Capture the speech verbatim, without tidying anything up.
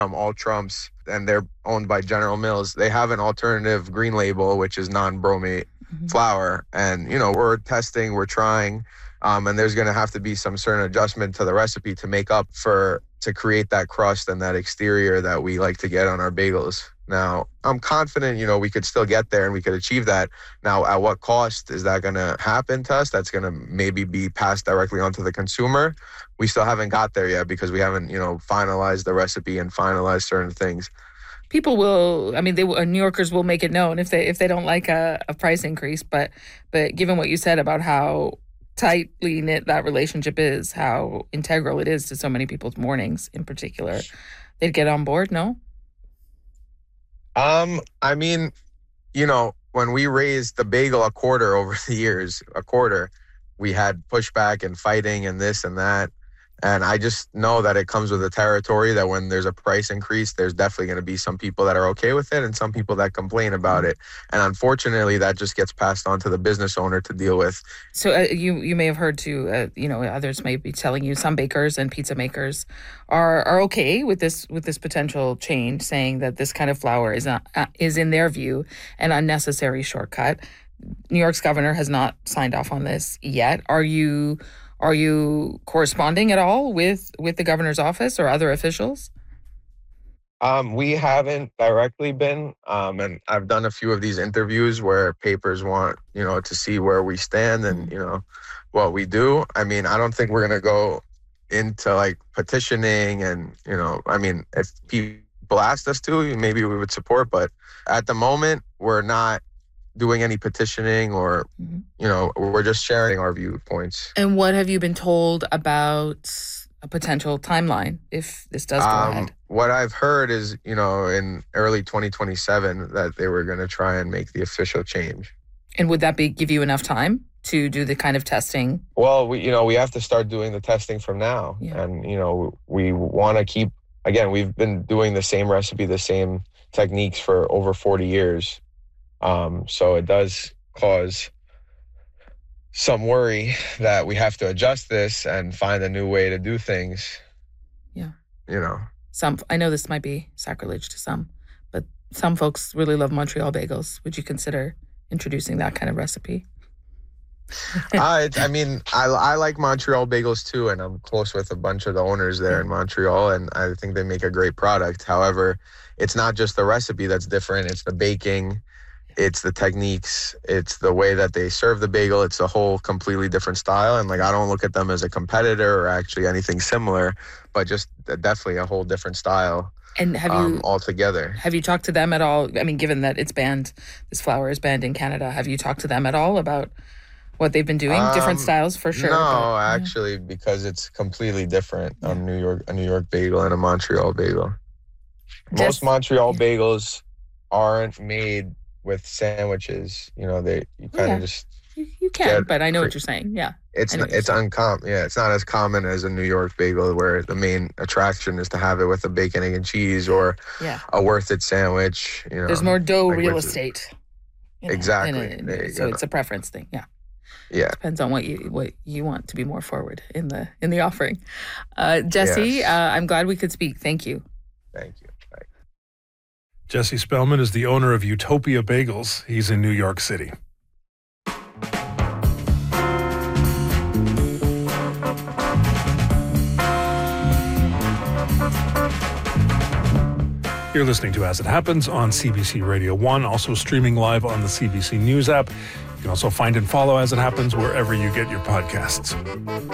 um, All Trumps, and they're owned by General Mills. They have an alternative green label, which is non-bromate mm-hmm. flour. And, you know, we're testing, we're trying, um, and there's going to have to be some certain adjustment to the recipe to make up for, to create that crust and that exterior that we like to get on our bagels. Now, I'm confident, you know, we could still get there and we could achieve that. Now, at what cost is that going to happen to us? That's going to maybe be passed directly onto the consumer. We still haven't got there yet because we haven't, you know, finalized the recipe and finalized certain things. People will, I mean, they New Yorkers will make it known if they if they don't like a, a price increase. But but given what you said about how tightly knit that relationship is, how integral it is to so many people's mornings in particular, they'd get on board, no? Um, I mean, you know, when we raised the bagel a quarter over the years, a quarter, we had pushback and fighting and this and that. And I just know that it comes with the territory that when there's a price increase, there's definitely going to be some people that are okay with it and some people that complain about it. And unfortunately, that just gets passed on to the business owner to deal with. So uh, you you may have heard too, uh, you know, others may be telling you some bakers and pizza makers are are okay with this with this potential change, saying that this kind of flour is not, uh, is in their view an unnecessary shortcut. New York's governor has not signed off on this yet. Are you Are you corresponding at all with, with the governor's office or other officials? Um, we haven't directly been, um, and I've done a few of these interviews where papers want, you know, to see where we stand and, you know, what we do. I mean, I don't think we're going to go into like petitioning and, you know, I mean, if people asked us to, maybe we would support, but at the moment, we're not doing any petitioning or, mm-hmm. you know, we're just sharing our viewpoints. And what have you been told about a potential timeline if this does go um, ahead? What I've heard is, you know, in early twenty twenty-seven that they were going to try and make the official change. And would that be give you enough time to do the kind of testing? Well, we, you know, we have to start doing the testing from now. Yeah. And, you know, we want to keep, again, we've been doing the same recipe, the same techniques for over forty years. Um, so it does cause some worry that we have to adjust this and find a new way to do things. Yeah. You know. Some, I know this might be sacrilege to some, but some folks really love Montreal bagels. Would you consider introducing that kind of recipe? uh, I mean, I, I like Montreal bagels too, and I'm close with a bunch of the owners there yeah. in Montreal, and I think they make a great product. However, it's not just the recipe that's different, it's the baking. It's the techniques, it's the way that they serve the bagel. It's a whole completely different style. And like, I don't look at them as a competitor or actually anything similar, but just definitely a whole different style. And have you um, altogether. Have you talked to them at all? I mean, given that it's banned, this flour is banned in Canada, have you talked to them at all about what they've been doing? Um, different styles for sure. No, but, actually, yeah. because it's completely different. Yeah. Um, New York, a New York bagel and a Montreal bagel. Just, Most Montreal yeah. bagels aren't made with sandwiches, you know, they you kind of yeah. just you, you can, but I know pre- what you're saying. Yeah, it's not, it's uncommon. Yeah, it's not as common as a New York bagel where the main attraction is to have it with a bacon, egg, and cheese or yeah. a worth it sandwich. You know, there's more dough like real estate. You know, exactly. In a, in a, so it's a preference thing. Yeah. Yeah. It depends on what you what you want to be more forward in the in the offering. Uh, Jesse, yes. uh, I'm glad we could speak. Thank you. Thank you. Jesse Spellman is the owner of Utopia Bagels. He's in New York City. You're listening to As It Happens on C B C Radio one, also streaming live on the C B C News app. You can also find and follow As It Happens wherever you get your podcasts.